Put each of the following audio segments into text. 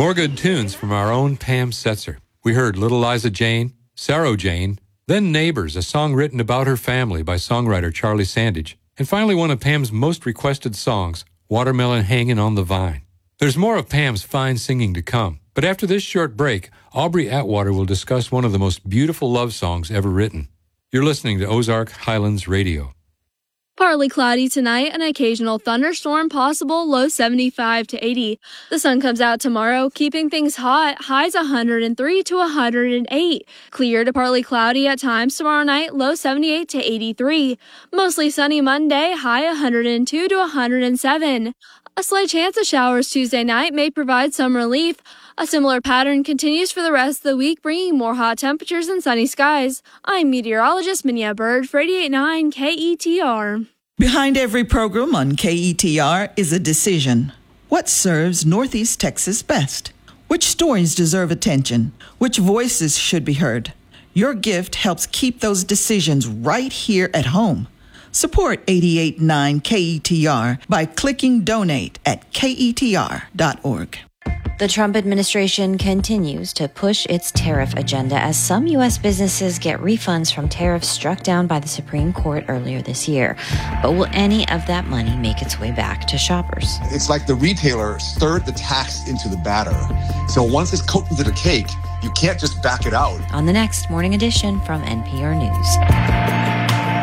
More good tunes from our own Pam Setzer. We heard Little Liza Jane, Sarah Jane, then Neighbors, a song written about her family by songwriter Charlie Sandage, and finally one of Pam's most requested songs, Watermelon Hanging on the Vine. There's more of Pam's fine singing to come, but after this short break, Aubrey Atwater will discuss one of the most beautiful love songs ever written. You're listening to Ozark Highlands Radio. Partly cloudy tonight, an occasional thunderstorm possible, low 75 to 80. The sun comes out tomorrow, keeping things hot, highs 103 to 108. Clear to partly cloudy at times tomorrow night, low 78 to 83. Mostly sunny Monday, high 102 to 107. A slight chance of showers Tuesday night may provide some relief. A similar pattern continues for the rest of the week, bringing more hot temperatures and sunny skies. I'm meteorologist Minya Bird for 88.9 KETR. Behind every program on KETR is a decision. What serves Northeast Texas best? Which stories deserve attention? Which voices should be heard? Your gift helps keep those decisions right here at home. Support 88.9 KETR by clicking donate at ketr.org. The Trump administration continues to push its tariff agenda as some U.S. businesses get refunds from tariffs struck down by the Supreme Court earlier this year. But will any of that money make its way back to shoppers? It's like the retailer stirred the tax into the batter. So once it's cooked into the cake, you can't just back it out. On the next Morning Edition from NPR News.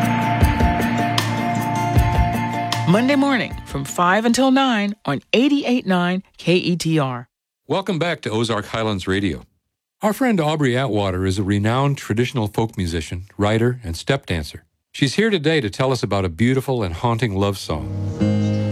Monday morning from 5 until 9 on 88.9 KETR. Welcome back to Ozark Highlands Radio. Our friend Aubrey Atwater is a renowned traditional folk musician, writer, and step dancer. She's here today to tell us about a beautiful and haunting love song.